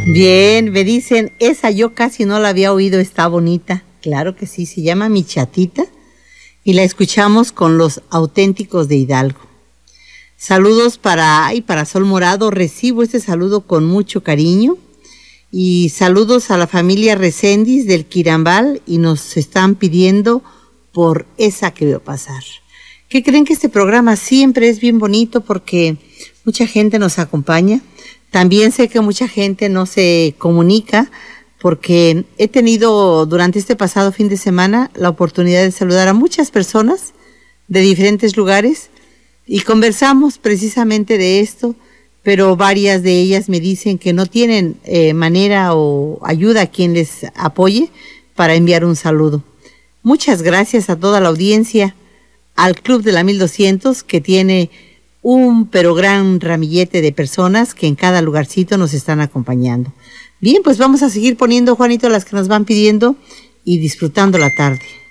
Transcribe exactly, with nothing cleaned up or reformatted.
Bien, me dicen, esa yo casi no la había oído, está bonita. Claro que sí, se llama Mi Chatita y la escuchamos con Los Auténticos de Hidalgo. Saludos para, ay, para Sol Morado, recibo este saludo con mucho cariño. Y saludos a la familia Recendis del Quirambal y nos están pidiendo por esa que veo pasar. ¿Qué creen? Que este programa siempre es bien bonito porque mucha gente nos acompaña. También sé que mucha gente no se comunica porque he tenido durante este pasado fin de semana la oportunidad de saludar a muchas personas de diferentes lugares y conversamos precisamente de esto, pero varias de ellas me dicen que no tienen eh, manera o ayuda a quien les apoye para enviar un saludo. Muchas gracias a toda la audiencia, al Club de la mil doscientos que tiene un pero gran ramillete de personas que en cada lugarcito nos están acompañando. Bien, pues vamos a seguir poniendo, Juanito, las que nos van pidiendo y disfrutando la tarde.